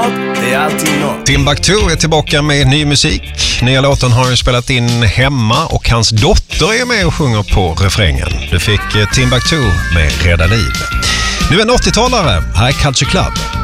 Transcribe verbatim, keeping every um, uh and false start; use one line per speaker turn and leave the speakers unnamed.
något, det är alltid något.
Timbuktu är tillbaka med ny musik. Nya låten har ju spelat in hemma och hans dotter är med och sjunger på refrängen. Du fick Timbuktu med Rädda liv. Nu är en åttiotalare, här är Culture Club.